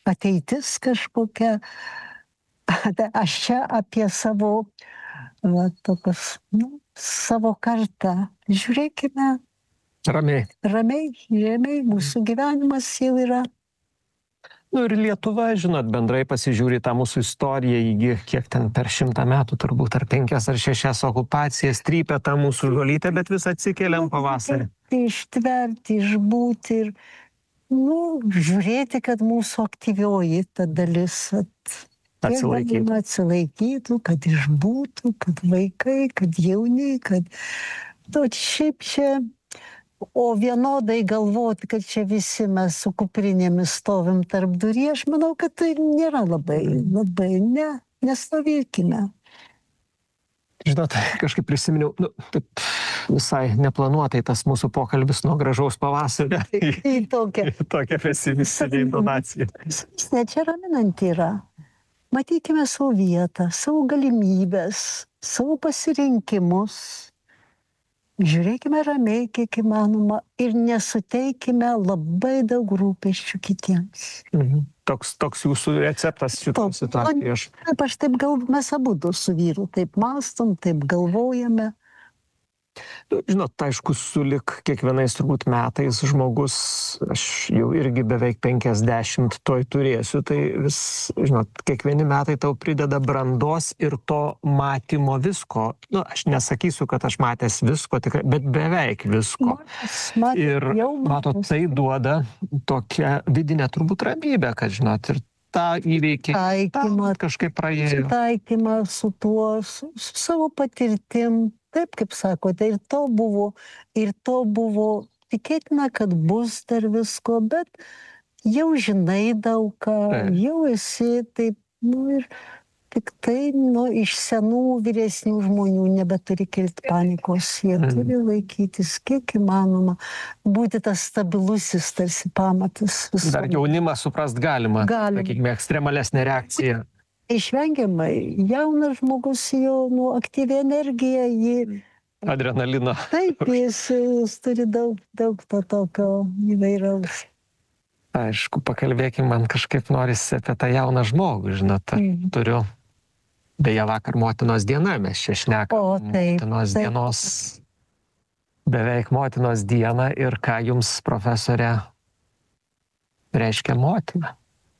ateitis kažkokia. Aš čia apie savo, tokius, savo kartą. Žiūrėkime. Ramiai, mūsų gyvenimas jau yra. Ir Lietuva, žinot, bendrai pasižiūri tą mūsų istoriją, įgi kiek ten per 100 metų turbūt, ar 5 ar 6 okupacijas, trypia tą mūsų žolytę, bet vis atsikeliam pavasarį. Tai ištverti, išbūti ir, žiūrėti, kad mūsų aktyvioji ta dalis atsilaikytų, kad išbūtų, kad vaikai, kad jauni, kad šiaip čia. O vienodai galvoti, kad čia visi mes su kuprinėmis stovim tarp durų, aš manau, kad tai nėra labai, nestovėkime. Žinot, kažkaip prisiminiau, taip visai neplanuotai tas mūsų pokalbis nuo gražaus pavasario. Tai tokia pesimistinė intonacija. Ne, čia raminant yra. Matykime savo vietą, savo galimybės, savo pasirinkimus. Žiūrėkime ramiai, kiek įmanoma, ir nesuteikime labai daug rūpesčių kitiems. Toks jūsų receptas šitos situacijos. Aš taip mes abudu su vyru taip mąstom, taip galvojame. Žinot, aišku, sulig kiekvienais turbūt metais žmogus, aš jau irgi beveik 50 toj turėsiu, tai vis, žinot, kiekvieni metai tau prideda brandos ir to matymo visko. Aš nesakysiu, kad aš matęs visko, tikrai, bet beveik visko. Ir matot, tai duoda tokią vidinę turbūt ramybę, kad, žinot, ir tą įveikį kažkaip praėjo. Taikymą su tuo, su savo patirtim. Taip, kaip sakote, ir to buvo, tikėtina, kad bus dar visko, bet jau žinai daug ką, jau esi taip, ir tik tai, iš senų vyresnių žmonių nebeturi kilti panikos, jie turi laikytis, kiek įmanoma, būti tas stabilusis tarsi pamatas. Dar jaunimą suprast galima. Sakykime, ekstremalesnė reakcija. Išvengiamai, jaunas žmogus, jo aktyvi energija, adrenalino. Taip, jis turi daug to tokio įvairaus. Aišku, pakalbėkime, man kažkaip norisi apie tą jauną žmogų, žinot, turiu, beje, vakar motinos diena, mes čia šnekam, motinos dienos, beveik motinos diena, ir ką jums, profesorė, reiškia motina?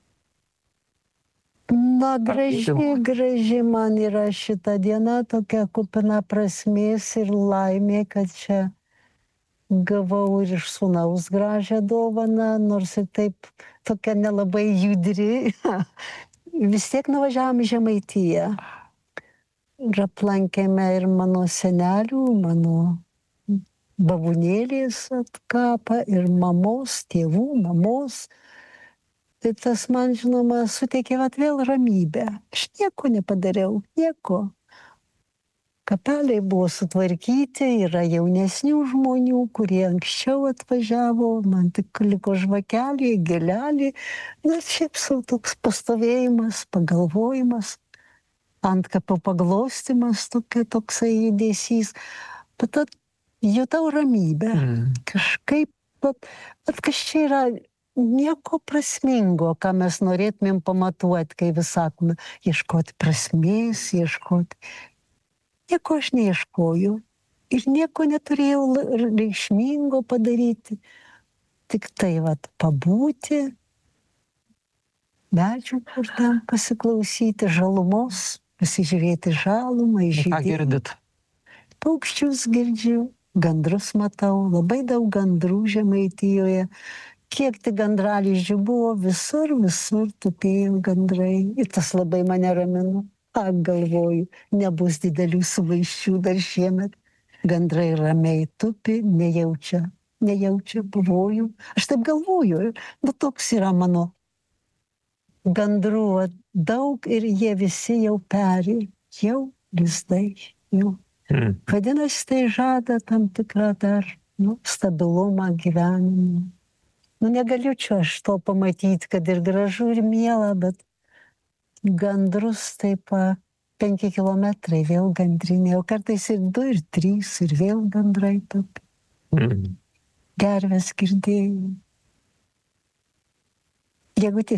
Graži man yra šita diena, tokia kupina prasmės ir laimė, kad čia gavau ir iš sūnaus gražią dovaną, nors ir taip tokia nelabai judri. Vis tiek nuvažiavom į Žemaitiją. Ir aplankėme ir mano senelių, mano babūnėlės kapą, ir mamos, tėvų, mamos. Tai tas man, žinoma, suteikė vėl ramybę. Aš nieko nepadariau, nieko. Kapeliai buvo sutvarkyti, yra jaunesnių žmonių, kurie anksčiau atvažiavo, man tik liko žvakelį, gėlelį. Šiaip sau toks pastovėjimas, pagalvojimas, antkapio paglostimas, toksai judesys. Bet jutau ramybę. Kažkaip, kas čia yra nieko prasmingo, ką mes norėtumėm pamatuoti, kai vis sakome, ieškoti prasmės, ieškoti. Nieko aš neieškoju ir nieko neturėjau reikšmingo padaryti. Tik tai pabūti, medžių kur ten pasiklausyti, žalumos, pasižiūrėti žalumą, išžydėti. Ką girdit? Paukščius girdžiu, gandrus matau, labai daug gandrų Žemaitijoje. Kiek tik gandralizdžių buvo, visur tupėjo gandrai. Ir tas labai mane ramino. Galvoju, nebus didelių sumaiščių dar šiemet. Gandrai ramiai tupi, nejaučia pavojų. Aš taip galvoju, toks yra mano. Gandrų daug ir jie visi jau peri, jau lizdai, jau. Vadinasi, tai žada tam tikrą dar stabilumą gyvenimą. Negaliu čia aš to pamatyti, kad ir gražu, ir miela, bet gandrus taip 5 kilometrai vėl gandrinė, o kartais ir 2, ir 3, ir vėl gandrai tupi. Gerves girdėjau. Jeigu